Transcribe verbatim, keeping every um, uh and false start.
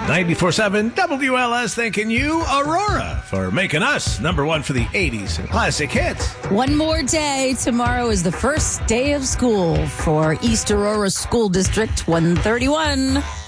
ninety-four point seven W L S thanking you, Aurora, for making us number one for the eighties and classic hits. One more day. Tomorrow is the first day of school for East Aurora School District one thirty-one.